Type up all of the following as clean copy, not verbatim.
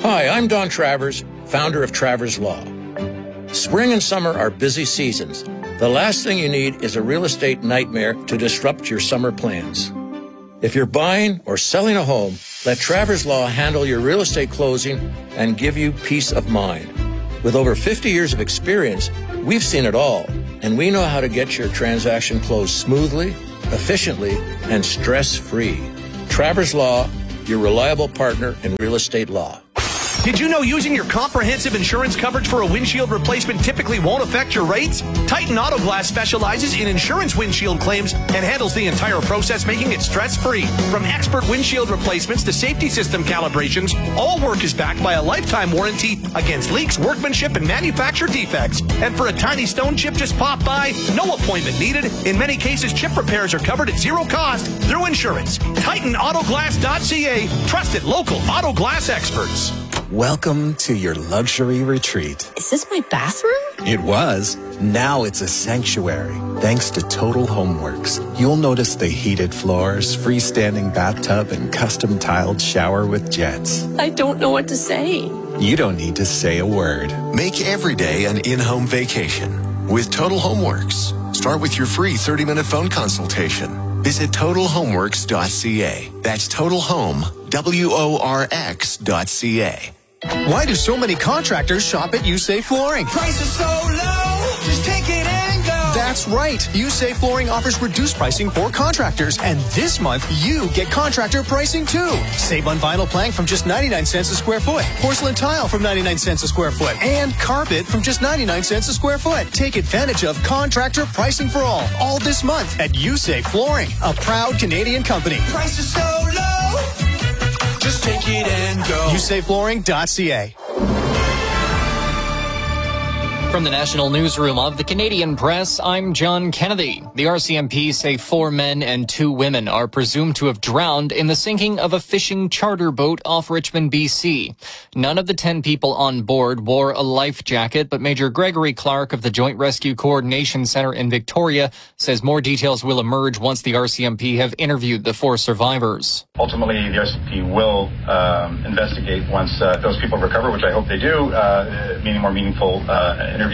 Hi, I'm Don Travers, founder of Travers Law. Spring and summer are busy seasons. The last thing you need is a real estate nightmare to disrupt your summer plans. If you're buying or selling a home, let Travers Law handle your real estate closing and give you peace of mind. With over 50 years of experience, we've seen it all, and we know how to get your transaction closed smoothly, efficiently, and stress-free. Travers Law, your reliable partner in real estate law. Did you know using your comprehensive insurance coverage for a windshield replacement typically won't affect your rates? Titan Auto Glass specializes in insurance windshield claims and handles the entire process, making it stress-free. From expert windshield replacements to safety system calibrations, all work is backed by a lifetime warranty against leaks, workmanship, and manufacturer defects. And for a tiny stone chip just pop by, no appointment needed. In many cases, chip repairs are covered at zero cost through insurance. TitanAutoGlass.ca, trusted local auto glass experts. Welcome to your luxury retreat. Is this my bathroom? It was. Now it's a sanctuary. Thanks to Total Homeworks, you'll notice the heated floors, freestanding bathtub, and custom tiled shower with jets. I don't know what to say. You don't need to say a word. Make every day an in-home vacation with Total Homeworks. Start with your free 30-minute phone consultation. Visit TotalHomeworks.ca. That's TotalHome.ca. Why do so many contractors shop at USA Flooring? Prices so low, just take it and go. That's right. USA Flooring offers reduced pricing for contractors. And this month, you get contractor pricing too. Save on vinyl plank from just 99 cents a square foot. Porcelain tile from 99 cents a square foot. And carpet from just 99 cents a square foot. Take advantage of contractor pricing for all this month at USA Flooring, a proud Canadian company. Prices so low, just take it and go. USAFlooring.ca. From the National Newsroom of the Canadian Press, I'm John Kennedy. The RCMP say 4 men and 2 women are presumed to have drowned in the sinking of a fishing charter boat off Richmond, BC. None of the 10 people on board wore a life jacket, but Major Gregory Clark of the Joint Rescue Coordination Centre in Victoria says more details will emerge once the RCMP have interviewed the 4 survivors. Ultimately, the RCMP will investigate once those people recover, which I hope they do, meaning more meaningful interviews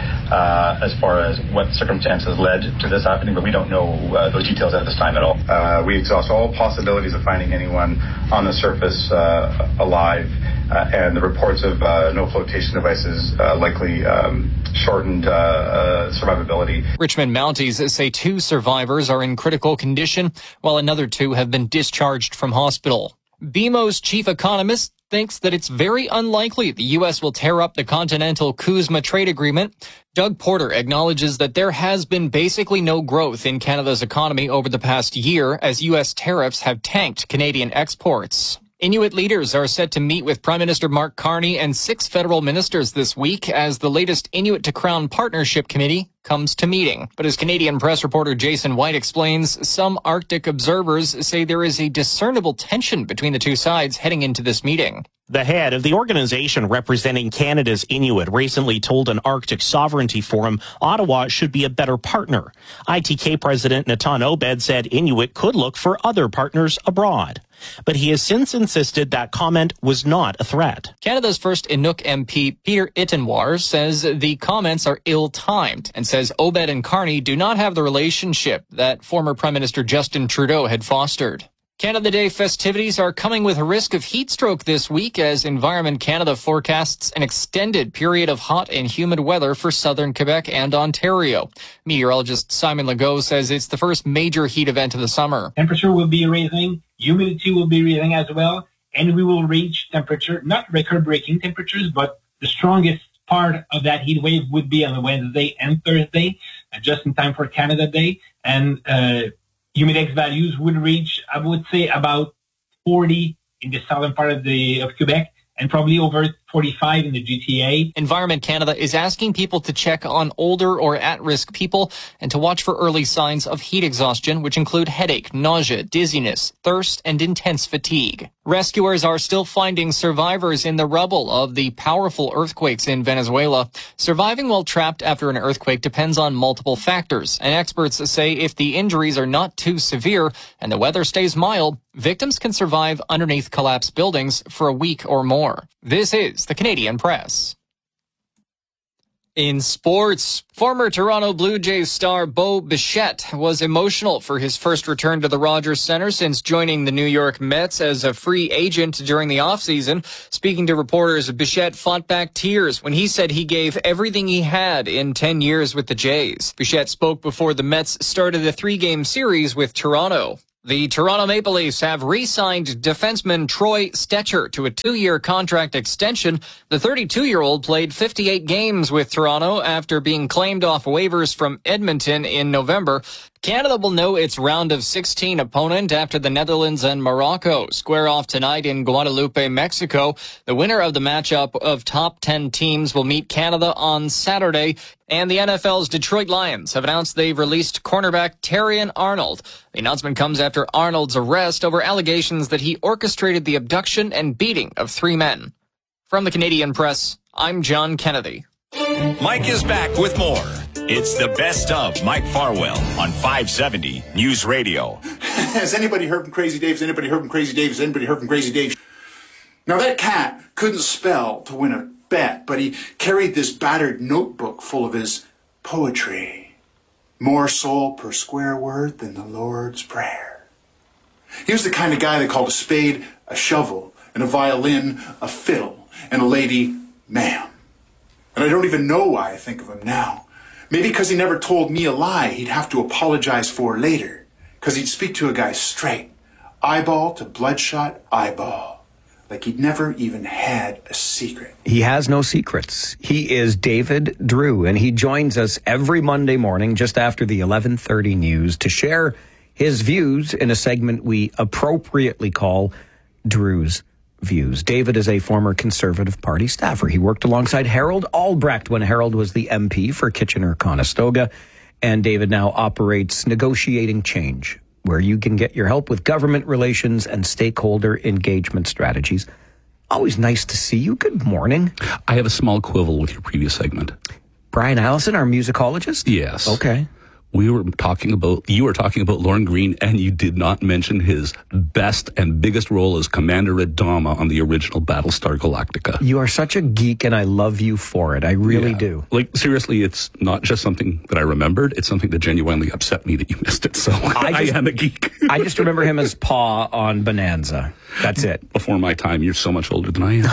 as far as what circumstances led to this happening, but we don't know those details at this time at all. We exhaust all possibilities of finding anyone on the surface alive, and the reports of no flotation devices likely shortened survivability. Richmond Mounties say 2 survivors are in critical condition, while another 2 have been discharged from hospital. BMO's chief economist thinks that it's very unlikely the U.S. will tear up the Continental CUSMA trade agreement. Doug Porter acknowledges that there has been basically no growth in Canada's economy over the past year as U.S. tariffs have tanked Canadian exports. Inuit leaders are set to meet with Prime Minister Mark Carney and 6 federal ministers this week as the latest Inuit to Crown Partnership Committee comes to meeting. But as Canadian press reporter Jason White explains, some Arctic observers say there is a discernible tension between the 2 sides heading into this meeting. The head of the organization representing Canada's Inuit recently told an Arctic Sovereignty Forum Ottawa should be a better partner. ITK President Natan Obed said Inuit could look for other partners abroad. But he has since insisted that comment was not a threat. Canada's first Inuk MP, Peter Ittenwar, says the comments are ill-timed and says Obed and Carney do not have the relationship that former Prime Minister Justin Trudeau had fostered. Canada Day festivities are coming with a risk of heat stroke this week as Environment Canada forecasts an extended period of hot and humid weather for southern Quebec and Ontario. Meteorologist Simon Legault says it's the first major heat event of the summer. Temperature will be rising, humidity will be rising as well, and we will reach temperature, not record-breaking temperatures, but the strongest part of that heat wave would be on Wednesday and Thursday, just in time for Canada Day, and humidex values would reach, I would say, about 40 in the southern part of Quebec, and probably over 45 in the GTA. Environment Canada is asking people to check on older or at-risk people and to watch for early signs of heat exhaustion, which include headache, nausea, dizziness, thirst, and intense fatigue. Rescuers are still finding survivors in the rubble of the powerful earthquakes in Venezuela. Surviving while trapped after an earthquake depends on multiple factors, and experts say if the injuries are not too severe and the weather stays mild, victims can survive underneath collapsed buildings for a week or more. This is the Canadian Press. In sports, former Toronto Blue Jays star Bo Bichette was emotional for his first return to the Rogers Centre since joining the New York Mets as a free agent during the offseason. Speaking to reporters, Bichette fought back tears when he said he gave everything he had in 10 years with the Jays. Bichette spoke before the Mets started a 3-game series with Toronto. The Toronto Maple Leafs have re-signed defenseman Troy Stecher to a 2-year contract extension. The 32-year-old played 58 games with Toronto after being claimed off waivers from Edmonton in November. Canada will know its round of 16 opponent after the Netherlands and Morocco square off tonight in Guadalupe, Mexico. The winner of the matchup of top 10 teams will meet Canada on Saturday. And the NFL's Detroit Lions have announced they've released cornerback Terrion Arnold. The announcement comes after Arnold's arrest over allegations that he orchestrated the abduction and beating of 3 men. From the Canadian Press, I'm John Kennedy. Mike is back with more. It's the best of Mike Farwell on 570 News Radio. Has anybody heard from Crazy Dave? Has anybody heard from Crazy Dave? Has anybody heard from Crazy Dave? Now, that cat couldn't spell to win a bet, but he carried this battered notebook full of his poetry. More soul per square word than the Lord's Prayer. He was the kind of guy that called a spade a shovel, and a violin a fiddle, and a lady ma'am. And I don't even know why I think of him now. Maybe because he never told me a lie he'd have to apologize for later. Because he'd speak to a guy straight. Eyeball to bloodshot eyeball. Like he'd never even had a secret. He has no secrets. He is David Drew, and he joins us every Monday morning just after the 11:30 news to share his views in a segment we appropriately call Drew's Views. David is a former Conservative Party staffer. He worked alongside Harold Albrecht when Harold was the MP for Kitchener-Conestoga, and David now operates Negotiating Change, where you can get your help with government relations and stakeholder engagement strategies. Always nice to see you. Good morning. I have a small quibble with your previous segment. Brian Allison, our musicologist? Yes. Okay. You were talking about Lorne Greene, and you did not mention his best and biggest role as Commander Adama on the original Battlestar Galactica. You are such a geek, and I love you for it. I really do. Like, seriously, it's not just something that I remembered. It's something that genuinely upset me that you missed it. So I am a geek. I just remember him as Pa on Bonanza. That's it. Before my time. You're so much older than I am.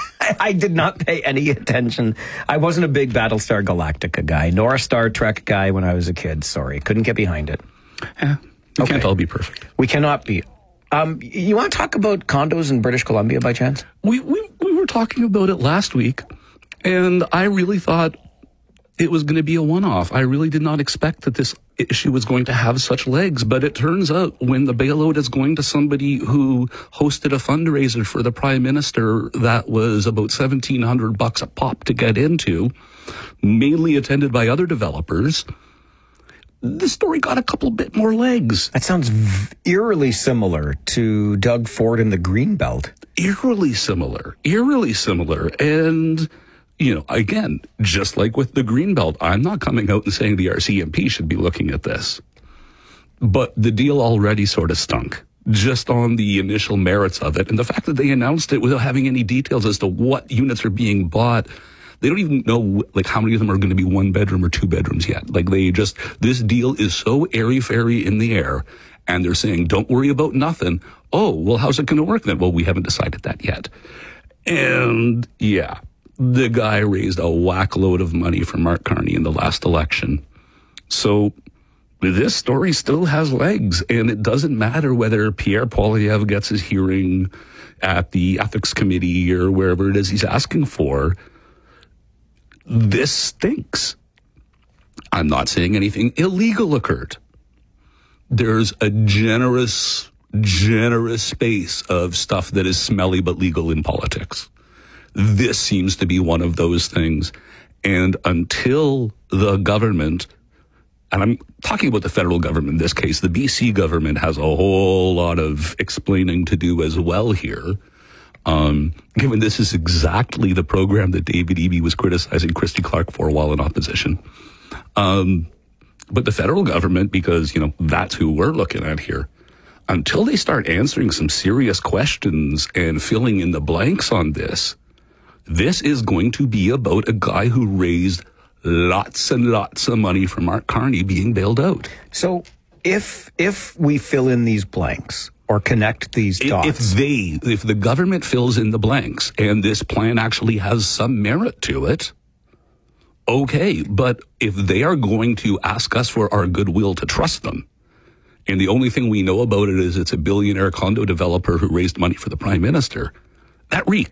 I did not pay any attention. I wasn't a big Battlestar Galactica guy, nor a Star Trek guy when I was a kid. Sorry, couldn't get behind it. We can't all be perfect. We cannot be. You want to talk about condos in British Columbia by chance? We were talking about it last week, and I really thought it was going to be a one-off. I really did not expect that this issue was going to have such legs, but it turns out when the bailout is going to somebody who hosted a fundraiser for the Prime Minister that was about $1,700 a pop to get into, mainly attended by other developers, the story got a couple bit more legs. That sounds eerily similar to Doug Ford and the Greenbelt. Eerily similar. And you know, again, just like with the Greenbelt, I'm not coming out and saying the RCMP should be looking at this. But the deal already sort of stunk, just on the initial merits of it. And the fact that they announced it without having any details as to what units are being bought, they don't even know, like, how many of them are going to be 1-bedroom or 2-bedrooms yet. Like, this deal is so airy-fairy in the air, and they're saying, don't worry about nothing. Oh, well, how's it going to work then? Well, we haven't decided that yet. And, yeah. The guy raised a whack load of money for Mark Carney in the last election. So this story still has legs, and it doesn't matter whether Pierre Poilievre gets his hearing at the ethics committee or wherever it is he's asking for. This stinks. I'm not saying anything illegal occurred. There's a generous space of stuff that is smelly but legal in politics. This seems to be one of those things. And until the government, and I'm talking about the federal government in this case, the BC government has a whole lot of explaining to do as well here. Given this is exactly the program that David Eby was criticizing Christy Clark for while in opposition. But the federal government, because, that's who we're looking at here, until they start answering some serious questions and filling in the blanks on this is going to be about a guy who raised lots and lots of money from Mark Carney being bailed out. So if we fill in these blanks or connect these dots, if the government fills in the blanks and this plan actually has some merit to it, okay, but if they are going to ask us for our goodwill to trust them, and the only thing we know about it is it's a billionaire condo developer who raised money for the prime minister, that